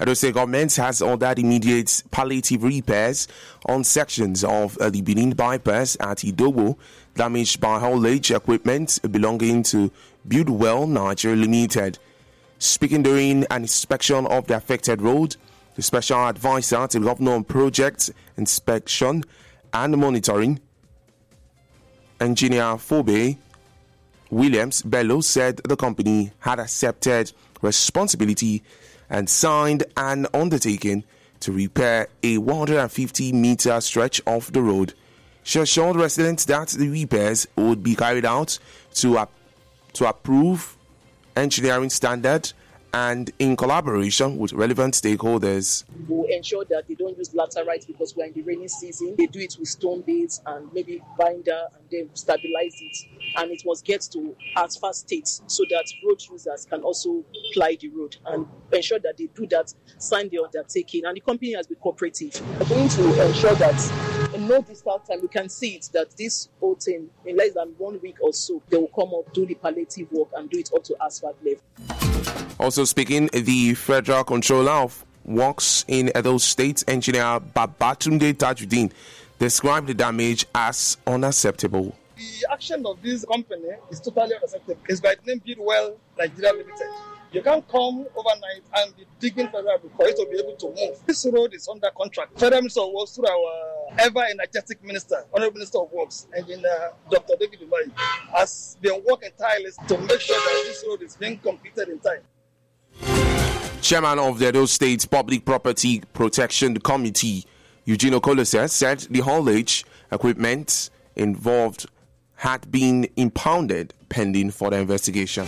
The state government has ordered immediate palliative repairs on sections of the Benin bypass at Idobo damaged by haulage equipment belonging to Buildwell Nigeria Limited. Speaking during an inspection of the affected road, the special advisor to the governor on project inspection and monitoring, Engineer Phoebe Williams Bello, said the company had accepted responsibility and signed an undertaking to repair a 150-meter stretch of the road. She assured residents that the repairs would be carried out to approve engineering standard and in collaboration with relevant stakeholders. We'll ensure that they don't use laterite because we're in the rainy season. They do it with stone base and maybe binder and then stabilize it. And it must get to asphalt state so that road users can also ply the road and ensure that they do that, sign the undertaking. And the company has been cooperative. We're going to ensure that in no distant time, we can see it that this whole thing, in less than 1 week or so, they will come up, do the palliative work and do it up to asphalt level. Also speaking, the Federal Controller of Works in Edo State, Engineer Babatunde Tajuddin, described the damage as unacceptable. The action of this company is totally unacceptable. It's by the name Buildwell Nigeria Limited. You can't come overnight and be digging federal for it to be able to move. This road is under contract. Federal Minister of Works through our ever-energetic minister, Honorable Minister of Works, Engineer Dr. David Umahi, has been working tirelessly to make sure that this road is being completed in time. Chairman of the Edo State Public Property Protection Committee, Eugene Okolose, said the haulage equipment involved had been impounded pending further investigation.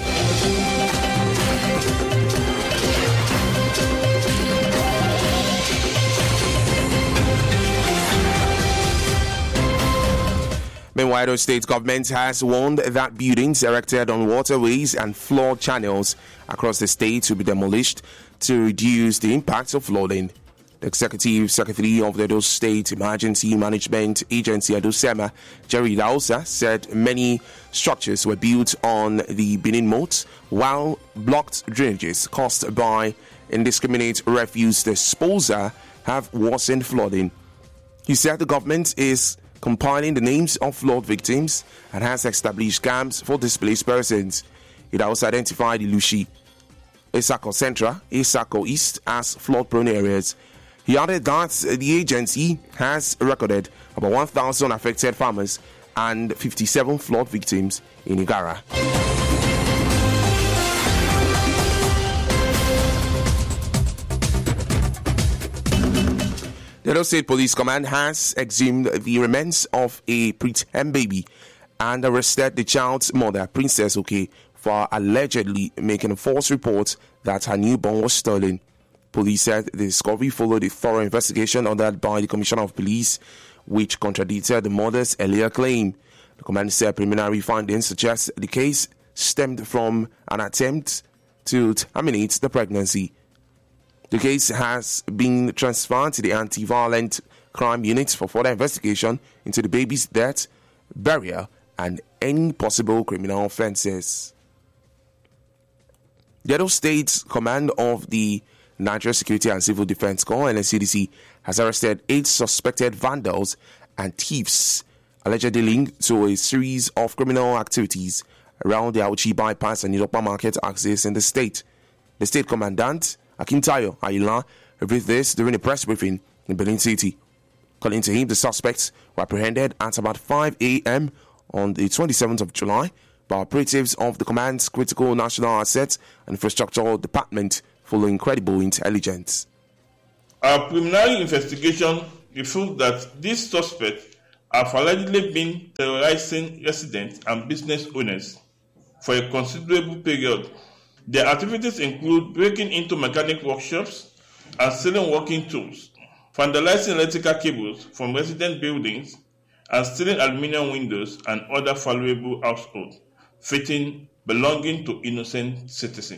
Meanwhile, the state government has warned that buildings erected on waterways and flood channels across the state will be demolished to reduce the impacts of flooding. The Executive Secretary of the Edo State Emergency Management Agency, EDOSEMA, Jerry Dausa, said many structures were built on the Benin moat, while blocked drainages caused by indiscriminate refuse disposal have worsened flooding. He said the government is compiling the names of flood victims and has established camps for displaced persons. It also identified Ilushi, Isako Central, Isako East as flood-prone areas. He added that the agency has recorded about 1,000 affected farmers and 57 flood victims in Igara. The Edo State Police Command has exhumed the remains of a preterm baby and arrested the child's mother, Princess Oke, for allegedly making a false report that her newborn was stolen. Police said the discovery followed a thorough investigation ordered by the Commissioner of Police, which contradicted the mother's earlier claim. The command said preliminary findings suggest the case stemmed from an attempt to terminate the pregnancy. The case has been transferred to the Anti-Violent Crime Unit for further investigation into the baby's death, burial, and any possible criminal offences. The Edo State Command of the Nigeria Security and Civil Defense Corps, NSCDC, has arrested 8 suspected vandals and thieves allegedly linked to a series of criminal activities around the Auchi bypass and Idopa market axis in the state. The state commandant, Akintayo Ayila, revealed this during a press briefing in Benin City. According to him, the suspects were apprehended at about 5 a.m. on the 27th of July by operatives of the command's Critical National Assets and Infrastructure Department following credible intelligence. Our preliminary investigation revealed that these suspects have allegedly been terrorizing residents and business owners for a considerable period. Their activities include breaking into mechanic workshops and stealing working tools, vandalizing electrical cables from resident buildings, and stealing aluminum windows and other valuable household fittings belonging to innocent citizens.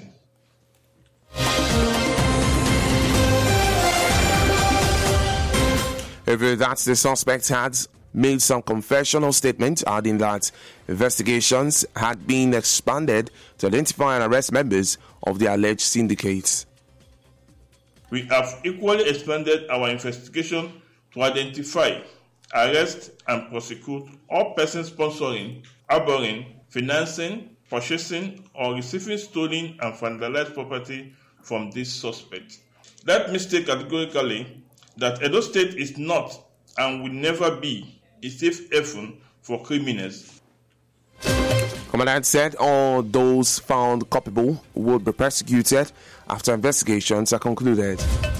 That the suspect had made some confessional statements, adding that investigations had been expanded to identify and arrest members of the alleged syndicates. We have equally expanded our investigation to identify, arrest, and prosecute all persons sponsoring, harboring, financing, purchasing, or receiving stolen and vandalized property from this suspect. Let me state categorically that Edo State is not and will never be a safe haven for criminals. Commandant said all those found culpable would be prosecuted after investigations are concluded.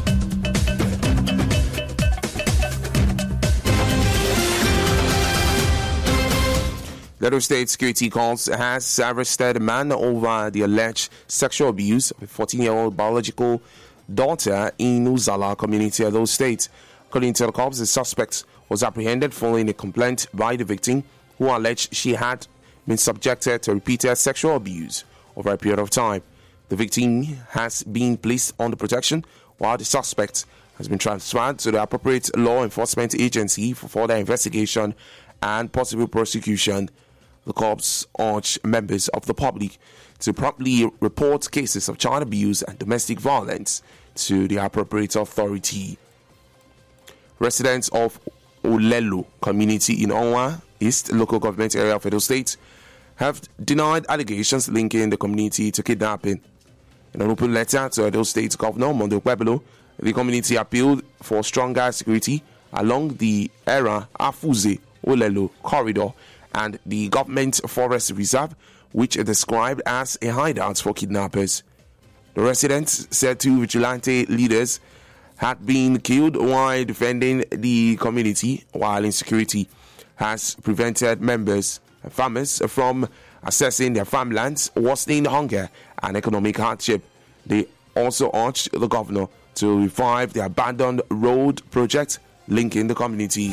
The Edo State Security Corps has arrested a man over the alleged sexual abuse of a 14-year-old biological daughter in Uzala community of Edo State. According to the Corps, the suspect was apprehended following a complaint by the victim, who alleged she had been subjected to repeated sexual abuse over a period of time. The victim has been placed under protection, while the suspect has been transferred to the appropriate law enforcement agency for further investigation and possible prosecution. The Corps urged members of the public to promptly report cases of child abuse and domestic violence to the appropriate authority. Residents of Olelo community in Onwa East local government area of Edo State have denied allegations linking the community to kidnapping. In an open letter to Edo State Governor Mondo Pueblo, the community appealed for stronger security along the Era Afuze Olelo corridor and the government forest reserve, which is described as a hideout for kidnappers. The residents said two vigilante leaders had been killed while defending the community, while insecurity has prevented members and farmers from accessing their farmlands, worsening hunger and economic hardship. They also urged the governor to revive the abandoned road project linking the community.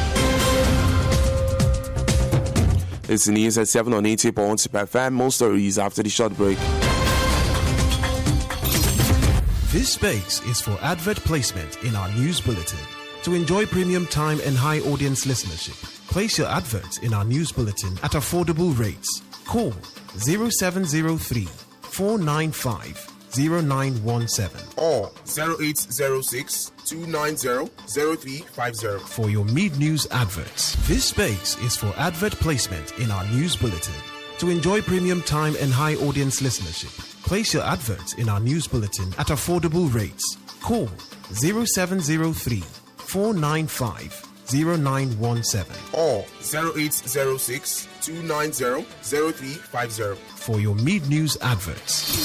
It's the news at 7 on 80 points per FM. More stories after the short break. This space is for advert placement in our news bulletin. To enjoy premium time and high audience listenership, place your adverts in our news bulletin at affordable rates. Call 0703 495 0917 or 0806 290 0350 for your mid-news adverts. This space is for advert placement in our news bulletin. To enjoy premium time and high audience listenership, place your adverts in our news bulletin at affordable rates. Call 0703 495 0917 or 0806 290 0350 for your mid-news adverts.